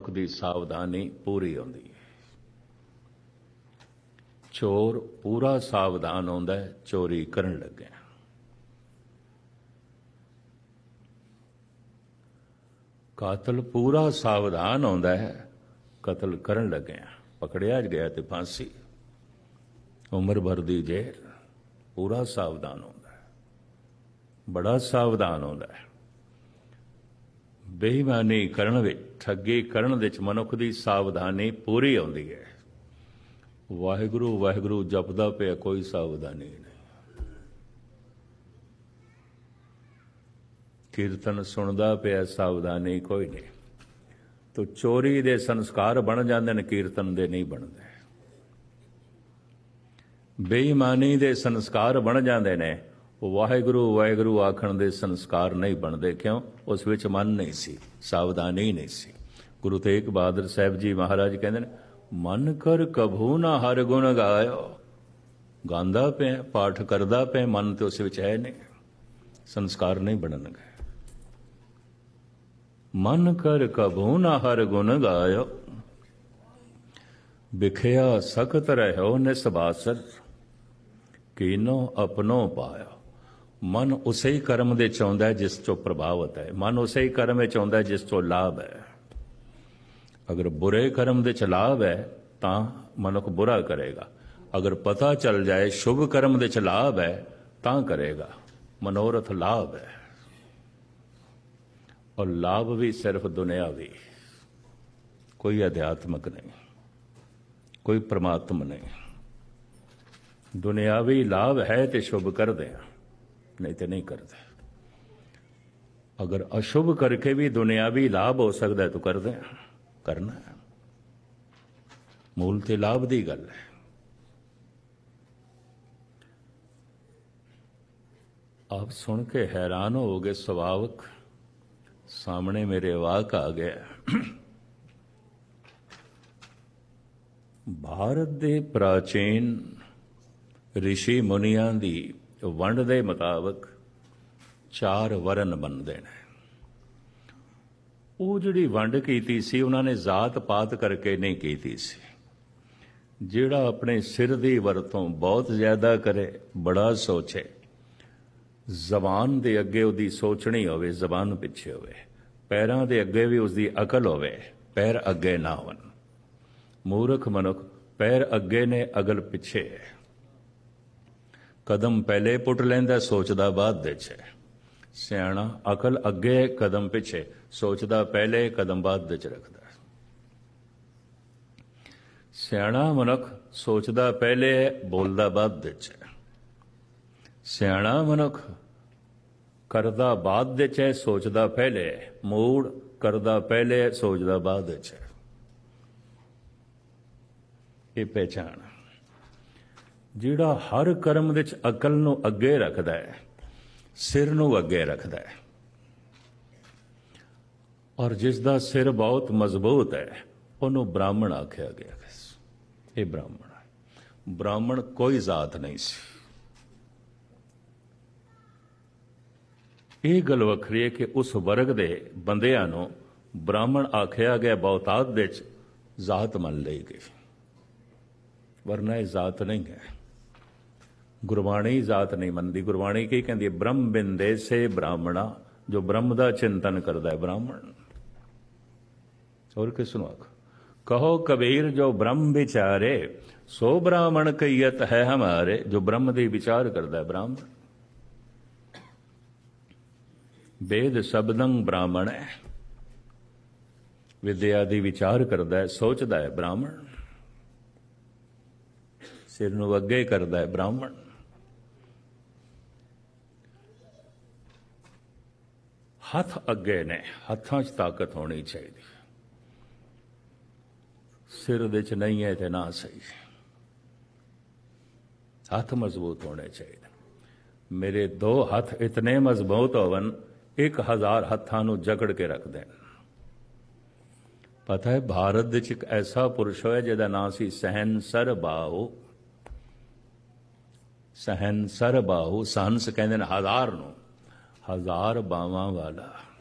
ਮਨੁੱਖ ਦੀ ਸਾਵਧਾਨੀ ਪੂਰੀ ਹੁੰਦੀ ਹੈ। ਚੋਰ ਪੂਰਾ ਸਾਵਧਾਨ ਹੁੰਦਾ ਹੈ ਚੋਰੀ ਕਰਨ ਲੱਗਿਆ। ਕਾਤਲ ਪੂਰਾ ਸਾਵਧਾਨ ਹੁੰਦਾ ਹੈ ਕਤਲ ਕਰਨ ਲੱਗਿਆ। ਪਕੜਿਆ ਗਿਆ ਤੇ ਫਾਂਸੀ, ਉਮਰ ਭਰ ਦੀ ਜੇਲ੍ਹ। ਪੂਰਾ ਸਾਵਧਾਨ ਹੁੰਦਾ ਹੈ, ਬੜਾ ਸਾਵਧਾਨ ਹੁੰਦਾ ਹੈ। ਬੇਈਮਾਨੀ ਕਰਨ ਵਿੱਚ, ਠੱਗੀ ਕਰਨ ਵਿੱਚ ਮਨੁੱਖ ਦੀ ਸਾਵਧਾਨੀ ਪੂਰੀ ਆਉਂਦੀ ਹੈ। ਵਾਹਿਗੁਰੂ ਵਾਹਿਗੁਰੂ ਜਪਦਾ ਪਿਆ, ਕੋਈ ਸਾਵਧਾਨੀ ਨਹੀਂ। ਕੀਰਤਨ ਸੁਣਦਾ ਪਿਆ, ਸਾਵਧਾਨੀ ਕੋਈ ਨਹੀਂ। ਤੋ ਚੋਰੀ ਦੇ ਸੰਸਕਾਰ ਬਣ ਜਾਂਦੇ ਨੇ, ਕੀਰਤਨ ਦੇ ਨਹੀਂ ਬਣਦੇ। ਬੇਈਮਾਨੀ ਦੇ ਸੰਸਕਾਰ ਬਣ ਜਾਂਦੇ ਨੇ, ਵਾਹਿਗੁਰੂ ਵਾਹਿਗੁਰੂ ਆਖਣ ਦੇ ਸੰਸਕਾਰ ਨਹੀਂ ਬਣਦੇ। ਕਿਉਂ? ਉਸ ਵਿੱਚ ਮਨ ਨਹੀਂ ਸੀ, ਸਾਵਧਾਨੀ ਨਹੀਂ ਸੀ। ਗੁਰੂ ਤੇਗ ਬਹਾਦਰ ਸਾਹਿਬ ਜੀ ਮਹਾਰਾਜ ਕਹਿੰਦੇ ਨੇ, ਮਨ ਕਰ ਕਭੂ ਨਾ ਹਰ ਗੁਣ ਗਾਇਓ। ਗਾਉਂਦਾ ਪਿਆ, ਪਾਠ ਕਰਦਾ ਪਿਆ, ਮਨ ਤੇ ਉਸ ਵਿੱਚ ਹੈ ਨਹੀਂ, ਸੰਸਕਾਰ ਨਹੀਂ ਬਣਨਗੇ। ਮਨ ਕਰ ਕਭੂ ਨਾ ਹਰ ਗੁਣ ਗਾਇਓ, ਵਿਖਿਆ ਸਖਤ ਰਹਿਓ ਨਿਸਬਾਸਰ, ਕੀਨੋ ਆਪਣੋ ਪਾਇਓ। ਮਨ ਉਸੇ ਹੀ ਕਰਮ ਦੇ ਚ ਆਉਂਦਾ ਜਿਸ ਚੋਂ ਪ੍ਰਭਾਵਿਤ ਹੈ। ਮਨ ਉਸੇ ਹੀ ਕਰਮ ਵਿੱਚ ਆਉਂਦਾ ਜਿਸ ਤੋਂ ਲਾਭ ਹੈ। ਅਗਰ ਬੁਰੇ ਕਰਮ ਦੇ ਚ ਲਾਭ ਹੈ ਤਾਂ ਮਨੁੱਖ ਬੁਰਾ ਕਰੇਗਾ। ਅਗਰ ਪਤਾ ਚੱਲ ਜਾਏ ਸ਼ੁਭ ਕਰਮ ਦੇ ਚ ਲਾਭ ਹੈ ਤਾਂ ਕਰੇਗਾ। ਮਨੋਰਥ ਲਾਭ ਹੈ, ਔਰ ਲਾਭ ਵੀ ਸਿਰਫ ਦੁਨਿਆਵੀ, ਕੋਈ ਅਧਿਆਤਮਕ ਨਹੀਂ, ਕੋਈ ਪ੍ਰਮਾਤਮ ਨਹੀਂ। ਦੁਨਿਆਵੀ ਲਾਭ ਹੈ ਤੇ ਸ਼ੁਭ ਕਰਦੇ ਆ, ਨਹੀਂ ਤੇ ਨਹੀਂ ਕਰਦੇ। ਅਗਰ ਅਸ਼ੁਭ ਕਰਕੇ ਵੀ ਦੁਨਿਆਵੀ ਲਾਭ ਹੋ ਸਕਦਾ ਤਾਂ ਕਰਦੇ ਆ, ਕਰਨਾ ਹੈ। ਮੂਲ ਤੇ ਲਾਭ ਦੀ ਗੱਲ ਹੈ। ਆਪ ਸੁਣ ਕੇ ਹੈਰਾਨ ਹੋਗੇ। ਸੁਭਾਵਕ ਸਾਹਮਣੇ ਮੇਰੇ ਵਾਕ ਆ ਗਿਆ। ਭਾਰਤ ਦੇ ਪ੍ਰਾਚੀਨ ਰਿਸ਼ੀ ਮੁਨੀਆਂ ਦੀ ਵੰਡ ਦੇ ਮੁਤਾਬਕ 4 ਵਰਨ ਬਣਦੇ ਨੇ। ਉਹ ਜਿਹੜੀ ਵੰਡ ਕੀਤੀ ਸੀ ਉਹਨਾਂ ਨੇ ਜ਼ਾਤ ਪਾਤ ਕਰਕੇ ਨਹੀਂ ਕੀਤੀ ਸੀ। ਜਿਹੜਾ ਆਪਣੇ ਸਿਰ ਦੀ ਵਰਤੋਂ ਬਹੁਤ ਜ਼ਿਆਦਾ ਕਰੇ, ਬੜਾ ਸੋਚੇ, ਜ਼ਬਾਨ ਦੇ ਅੱਗੇ ਉਹਦੀ ਸੋਚਣੀ ਹੋਵੇ, ਜ਼ਬਾਨ ਪਿੱਛੇ ਹੋਵੇ, ਪੈਰਾਂ ਦੇ ਅੱਗੇ ਵੀ ਉਸਦੀ ਅਕਲ ਹੋਵੇ, ਪੈਰ ਅੱਗੇ ਨਾ ਹੋਣ। ਮੂਰਖ ਮਨੁੱਖ ਪੈਰ ਅੱਗੇ ਨੇ, ਅਕਲ ਪਿੱਛੇ ਹੈ। ਕਦਮ ਪਹਿਲੇ ਪੁੱਟ ਲੈਂਦਾ, ਸੋਚਦਾ ਬਾਅਦ ਵਿੱਚ ਹੈ। ਸਿਆਣਾ ਅਕਲ ਅੱਗੇ, ਕਦਮ ਪਿੱਛੇ, ਸੋਚਦਾ ਪਹਿਲੇ, ਕਦਮ ਬਾਅਦ ਵਿੱਚ ਰੱਖਦਾ। ਸਿਆਣਾ ਮਨੁੱਖ ਸੋਚਦਾ ਪਹਿਲੇ, ਬੋਲਦਾ ਬਾਅਦ ਵਿੱਚ ਹੈ। ਸਿਆਣਾ ਮਨੁੱਖ ਕਰਦਾ ਬਾਅਦ ਵਿੱਚ ਹੈ, ਸੋਚਦਾ ਪਹਿਲੇ। ਮੂੜ ਕਰਦਾ ਪਹਿਲੇ, ਸੋਚਦਾ ਬਾਅਦ ਵਿੱਚ ਹੈ। ਇਹ ਪਹਿਚਾਣ। ਜਿਹੜਾ ਹਰ ਕਰਮ ਵਿੱਚ ਅਕਲ ਨੂੰ ਅੱਗੇ ਰੱਖਦਾ ਹੈ, ਸਿਰ ਨੂੰ ਅੱਗੇ ਰੱਖਦਾ ਹੈ, ਔਰ ਜਿਸ ਦਾ ਸਿਰ ਬਹੁਤ ਮਜ਼ਬੂਤ ਹੈ ਉਹਨੂੰ ਬ੍ਰਾਹਮਣ ਆਖਿਆ ਗਿਆ। ਇਹ ਬ੍ਰਾਹਮਣ ਹੈ। ਬ੍ਰਾਹਮਣ ਕੋਈ ਜ਼ਾਤ ਨਹੀਂ ਸੀ। ਇਹ ਗੱਲ ਵੱਖਰੀ ਹੈ ਕਿ ਉਸ ਵਰਗ ਦੇ ਬੰਦਿਆਂ ਨੂੰ ਬ੍ਰਾਹਮਣ ਆਖਿਆ ਗਿਆ, ਬਹੁਤਾਤ ਵਿੱਚ ਜ਼ਾਤ ਮੰਨ ਲਈ ਗਈ, ਵਰਨਾ ਇਹ ਜ਼ਾਤ ਨਹੀਂ ਹੈ। ਗੁਰਬਾਣੀ ਜ਼ਾਤ ਨਹੀਂ ਮੰਨਦੀ। ਗੁਰਬਾਣੀ ਕੀ ਕਹਿੰਦੀ ਹੈ? ਬ੍ਰਹਮ ਬਿੰਦੇ ਸੇ ਬ੍ਰਾਹਮਣਾ, ਜੋ ਬ੍ਰਹਮ ਦਾ ਚਿੰਤਨ ਕਰਦਾ ਹੈ ਬ੍ਰਾਹਮਣ। ਹੋਰ ਕਿਸ ਨੂੰ ਆਖ? ਕਹੋ ਕਬੀਰ ਜੋ ਬ੍ਰਹਮ ਵਿਚਾਰੇ, ਸੋ ਬ੍ਰਾਹਮਣ ਕਈਅਤ ਹੈ ਹਮਾਰੇ। ਜੋ ਬ੍ਰਹਮ ਦੀ ਵਿਚਾਰ ਕਰਦਾ ਹੈ ਬ੍ਰਾਹਮਣ। ਵੇਦ ਸ਼ਬਦੰ ਬ੍ਰਾਹਮਣ ਹੈ। ਵਿਦਿਆ ਦੀ ਵਿਚਾਰ ਕਰਦਾ ਹੈ, ਸੋਚਦਾ ਹੈ ਬ੍ਰਾਹਮਣ। ਸਿਰ ਨੂੰ ਅੱਗੇ ਕਰਦਾ ਹੈ ਬ੍ਰਾਹਮਣ। ਹੱਥ ਅੱਗੇ ਨੇ, ਹੱਥਾਂ 'ਚ ਤਾਕਤ ਹੋਣੀ ਚਾਹੀਦੀ। ਸਿਰ ਵਿੱਚ ਨਹੀਂ ਹੈ ਤੇ ਨਾ ਸਹੀ। ਹੱਥ ਮਜ਼ਬੂਤ ਹੋਣੇ ਚਾਹੀਦੇ। ਮੇਰੇ 2 ਹੱਥ ਇਤਨੇ ਮਜ਼ਬੂਤ ਹੋਵਨ, 1000 ਹੱਥਾਂ ਨੂੰ ਜਕੜ ਕੇ ਰੱਖਦੇ ਨੇ। ਪਤਾ ਹੈ ਭਾਰਤ ਵਿੱਚ ਇੱਕ ਐਸਾ ਪੁਰਸ਼ ਹੋਇਆ ਜਿਹਦਾ ਨਾਂ ਸੀ ਸਹਿਨਸਰ ਬਾਹੂ। ਸਹਿਨਸਰ ਬਾਹੂ, ਸਹੰਸ ਕਹਿੰਦੇ ਨੇ 1000 ਨੂੰ, 1000 ਬਾਹਾਂ ਵਾਲਾ।